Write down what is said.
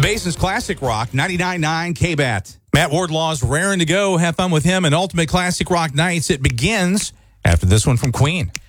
Basin's Classic Rock, 99.9 KBAT. Matt Wardlaw's raring to go. Have fun with him and Ultimate Classic Rock Nights. It begins after this one from Queen.